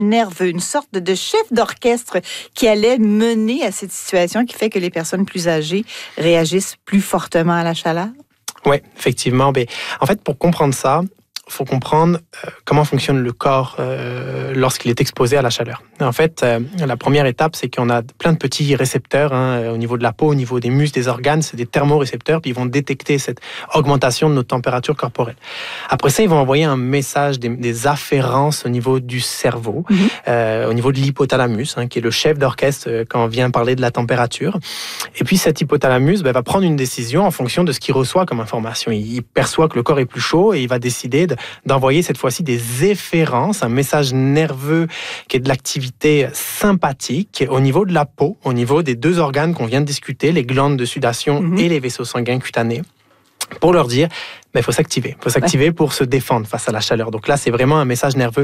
nerveux, une sorte de chef d'orchestre qui allait mener à cette situation qui fait que les personnes plus âgées réagissent plus fortement à la chaleur? Oui, effectivement. En fait, pour comprendre ça, il faut comprendre comment fonctionne le corps lorsqu'il est exposé à la chaleur. En fait, la première étape, c'est qu'on a plein de petits récepteurs au niveau de la peau, au niveau des muscles, des organes, c'est des thermorécepteurs, puis ils vont détecter cette augmentation de notre température corporelle. Après ça, ils vont envoyer un message, des afférences au niveau du cerveau, au niveau de l'hypothalamus, qui est le chef d'orchestre quand on vient parler de la température. Et puis cet hypothalamus va prendre une décision en fonction de ce qu'il reçoit comme information. Il perçoit que le corps est plus chaud et il va décider d'envoyer cette fois-ci des efférences, un message nerveux qui est de l'activité sympathique au niveau de la peau, au niveau des deux organes qu'on vient de discuter, les glandes de sudation et les vaisseaux sanguins cutanés, pour leur dire il faut s'activer. Il faut s'activer pour se défendre face à la chaleur. Donc là, c'est vraiment un message nerveux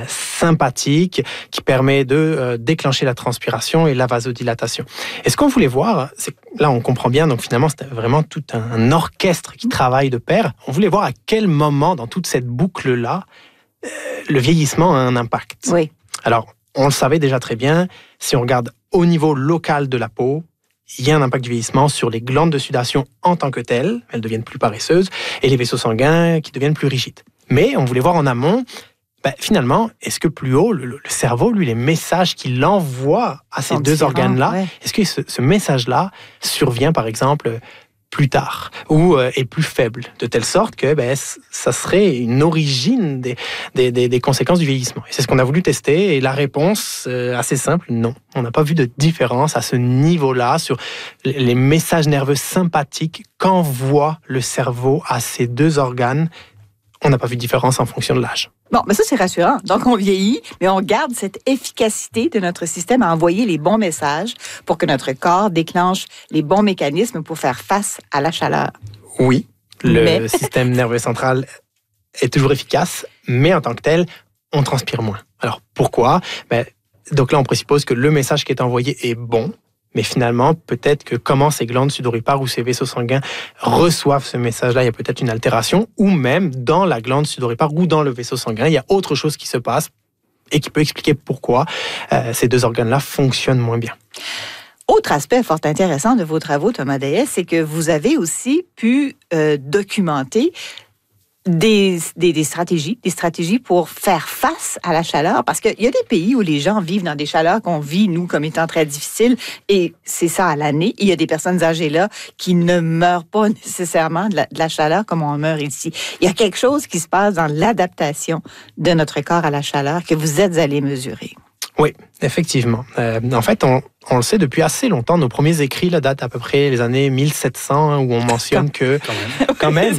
sympathique qui permet de déclencher la transpiration et la vasodilatation. Et ce qu'on voulait voir, c'est que là, on comprend bien, donc finalement, c'était vraiment tout un orchestre qui travaille de pair. On voulait voir à quel moment, dans toute cette boucle-là, le vieillissement a un impact. Oui. Alors, on le savait déjà très bien, si on regarde au niveau local de la peau, il y a un impact du vieillissement sur les glandes de sudation en tant que telles, elles deviennent plus paresseuses, et les vaisseaux sanguins qui deviennent plus rigides. Mais on voulait voir en amont, finalement, est-ce que plus haut, le cerveau, lui, les messages qu'il envoie à ces deux organes-là, est-ce que ce message-là survient, par exemple, plus tard, ou est plus faible, de telle sorte que ça serait une origine des conséquences du vieillissement. Et c'est ce qu'on a voulu tester, et la réponse, assez simple, non. On n'a pas vu de différence à ce niveau-là sur les messages nerveux sympathiques qu'envoie le cerveau à ces deux organes. On n'a pas vu de différence en fonction de l'âge. Bon, ça, c'est rassurant. Donc, on vieillit, mais on garde cette efficacité de notre système à envoyer les bons messages pour que notre corps déclenche les bons mécanismes pour faire face à la chaleur. Oui, le système nerveux central est toujours efficace, mais en tant que tel, on transpire moins. Alors, pourquoi? Donc là, on présuppose que le message qui est envoyé est bon, mais finalement, peut-être que comment ces glandes sudoripares ou ces vaisseaux sanguins reçoivent ce message-là, il y a peut-être une altération, ou même dans la glande sudoripare ou dans le vaisseau sanguin, il y a autre chose qui se passe et qui peut expliquer pourquoi ces deux organes-là fonctionnent moins bien. Autre aspect fort intéressant de vos travaux, Thomas Dayes, c'est que vous avez aussi pu documenter des stratégies pour faire face à la chaleur, parce qu'il y a des pays où les gens vivent dans des chaleurs qu'on vit, nous, comme étant très difficiles, et c'est ça à l'année. Il y a des personnes âgées là qui ne meurent pas nécessairement de la chaleur comme on meurt ici. Il y a quelque chose qui se passe dans l'adaptation de notre corps à la chaleur que vous êtes allés mesurer. Oui, effectivement. En fait, on le sait depuis assez longtemps. Nos premiers écrits datent à peu près les années 1700, où on mentionne que... Quand même.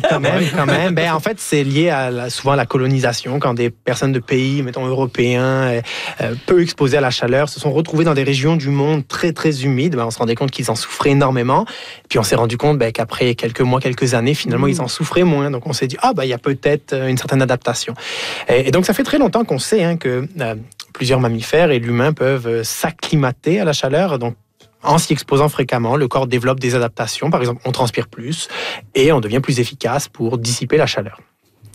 En fait, c'est lié souvent à la colonisation, quand des personnes de pays, mettons européens, peu exposés à la chaleur, se sont retrouvés dans des régions du monde très, très humides. On se rendait compte qu'ils en souffraient énormément. Puis on s'est rendu compte qu'après quelques mois, quelques années, finalement, ils en souffraient moins. Donc on s'est dit, il y a peut-être une certaine adaptation. Et donc ça fait très longtemps qu'on sait que... plusieurs mammifères et l'humain peuvent s'acclimater à la chaleur. Donc, en s'y exposant fréquemment, le corps développe des adaptations. Par exemple, on transpire plus et on devient plus efficace pour dissiper la chaleur.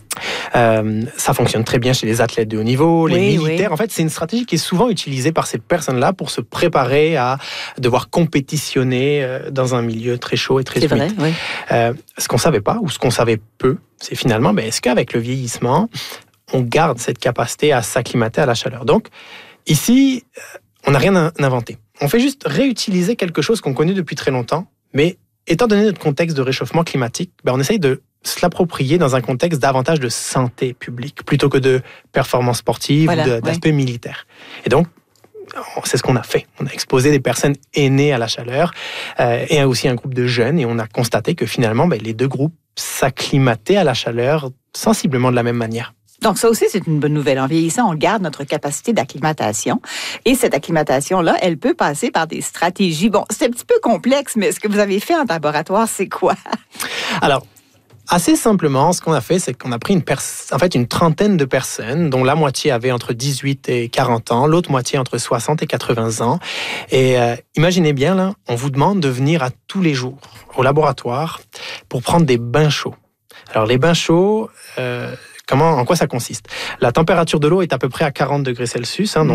Ça fonctionne très bien chez les athlètes de haut niveau, les militaires. En fait, c'est une stratégie qui est souvent utilisée par ces personnes-là pour se préparer à devoir compétitionner dans un milieu très chaud et très humide. Ce qu'on ne savait pas, ou ce qu'on savait peu, c'est finalement, est-ce qu'avec le vieillissement, on garde cette capacité à s'acclimater à la chaleur. Donc, ici, on n'a rien inventé. On fait juste réutiliser quelque chose qu'on connaît depuis très longtemps, mais étant donné notre contexte de réchauffement climatique, on essaye de se l'approprier dans un contexte davantage de santé publique, plutôt que de performance sportive ou d'aspect militaire. Et donc, c'est ce qu'on a fait. On a exposé des personnes aînées à la chaleur et aussi un groupe de jeunes, et on a constaté que finalement, les deux groupes s'acclimataient à la chaleur sensiblement de la même manière. Donc, ça aussi, c'est une bonne nouvelle. En vieillissant, on garde notre capacité d'acclimatation. Et cette acclimatation-là, elle peut passer par des stratégies. Bon, c'est un petit peu complexe, mais ce que vous avez fait en laboratoire, c'est quoi? Alors, assez simplement, ce qu'on a fait, c'est qu'on a pris une trentaine de personnes, dont la moitié avait entre 18 et 40 ans, l'autre moitié entre 60 et 80 ans. Et imaginez bien, là, on vous demande de venir à tous les jours au laboratoire pour prendre des bains chauds. Alors, les bains chauds... en quoi ça consiste? La température de l'eau est à peu près à 40 degrés Celsius, donc